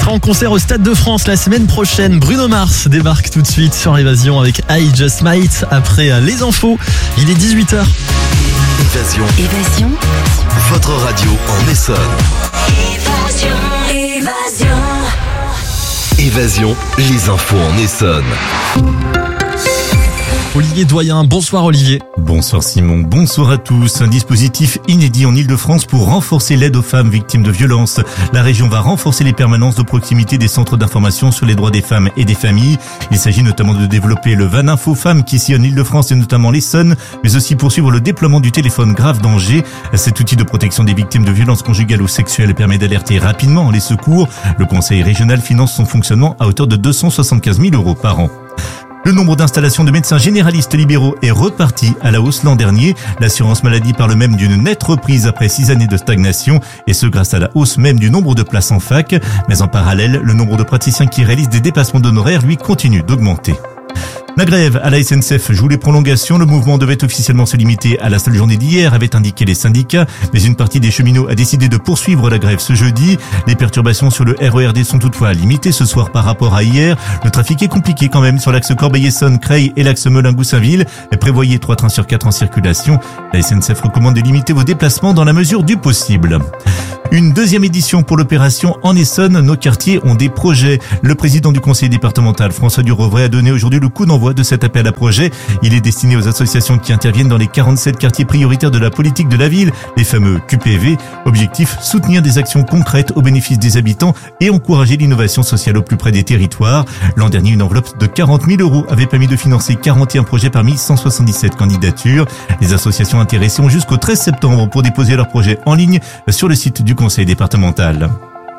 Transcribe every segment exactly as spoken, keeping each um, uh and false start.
sera en concert au Stade de France la semaine prochaine. Bruno Mars débarque tout de suite sur Évasion avec I Just Might. Après les infos, il est dix-huit heures. Évasion. Évasion. Votre radio en Essonne. Évasion. Évasion. Évasion, les infos en Essonne. Olivier Doyen, bonsoir Olivier. Bonsoir Simon, bonsoir à tous. Un dispositif inédit en Ile-de-France pour renforcer l'aide aux femmes victimes de violences. La région va renforcer les permanences de proximité des centres d'information sur les droits des femmes et des familles. Il s'agit notamment de développer le Van Info Femmes qui sillonne l'Ile-de-France et notamment l'Essonne, mais aussi poursuivre le déploiement du téléphone grave danger. Cet outil de protection des victimes de violences conjugales ou sexuelles permet d'alerter rapidement les secours. Le conseil régional finance son fonctionnement à hauteur de deux cent soixante-quinze mille euros par an. Le nombre d'installations de médecins généralistes libéraux est reparti à la hausse l'an dernier. L'assurance maladie parle même d'une nette reprise après six années de stagnation, et ce grâce à la hausse même du nombre de places en fac. Mais en parallèle, le nombre de praticiens qui réalisent des dépassements d'honoraires, lui, continue d'augmenter. La grève à la S N C F joue les prolongations. Le mouvement devait officiellement se limiter à la seule journée d'hier, avaient indiqué les syndicats. Mais une partie des cheminots a décidé de poursuivre la grève ce jeudi. Les perturbations sur le R E R D sont toutefois limitées ce soir par rapport à hier. Le trafic est compliqué quand même sur l'axe Corbeil-Essonnes, Creil et l'axe Melun-Goussainville. Prévoyez trois trains sur quatre en circulation. La S N C F recommande de limiter vos déplacements dans la mesure du possible. Une deuxième édition pour l'opération en Essonne. Nos quartiers ont des projets. Le président du conseil départemental, François Durovray, a donné aujourd'hui le coup d'envoi de cet appel à projet. Il est destiné aux associations qui interviennent dans les quarante-sept quartiers prioritaires de la politique de la ville, les fameux Q P V. Objectif, soutenir des actions concrètes au bénéfice des habitants et encourager l'innovation sociale au plus près des territoires. L'an dernier, une enveloppe de quarante mille euros avait permis de financer quarante et un projets parmi cent soixante-dix-sept candidatures. Les associations intéressées ont jusqu'au treize septembre pour déposer leurs projets en ligne sur le site du conseil départemental.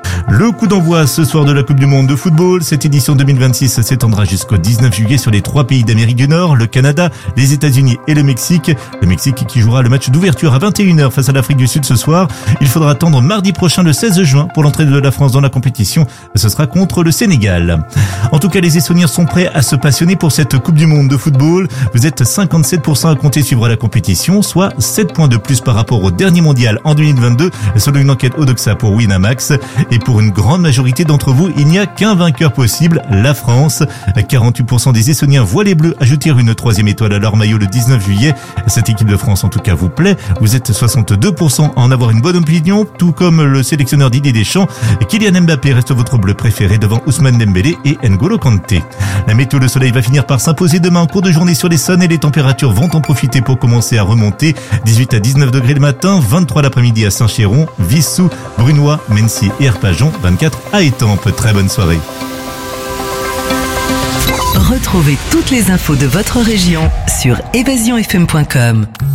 Le coup d'envoi ce soir de la Coupe du Monde de football. Cette édition deux mille vingt-six s'étendra jusqu'au dix-neuf juillet sur les trois pays d'Amérique du Nord, le Canada, les États-Unis et le Mexique. Le Mexique qui jouera le match d'ouverture à vingt et une heures face à l'Afrique du Sud ce soir. Il faudra attendre mardi prochain le seize juin pour l'entrée de la France dans la compétition. Ce sera contre le Sénégal. En tout cas, les Essonniens sont prêts à se passionner pour cette Coupe du Monde de football. Vous êtes cinquante-sept pour cent à compter suivre la compétition, soit sept points de plus par rapport au dernier mondial en deux mille vingt-deux, selon une enquête Odoxa pour Winamax. Et pour une grande majorité d'entre vous, il n'y a qu'un vainqueur possible, la France. quarante-huit pour cent des Essonniens voient les Bleus ajouter une troisième étoile à leur maillot le dix-neuf juillet. Cette équipe de France, en tout cas, vous plaît. Vous êtes soixante-deux pour cent à en avoir une bonne opinion, tout comme le sélectionneur Didier Deschamps. Kylian Mbappé reste votre bleu préféré devant Ousmane Dembélé et N'Golo Kanté. La météo, le soleil va finir par s'imposer demain en cours de journée sur l'Essonne et les températures vont en profiter pour commencer à remonter. dix-huit à dix-neuf degrés le matin, vingt-trois l'après-midi à Saint-Chéron, Vissou, Brunois, Mency et Arpajon, vingt-quatre à Étampes. Très bonne soirée. Retrouvez toutes les infos de votre région sur évasion f m point com.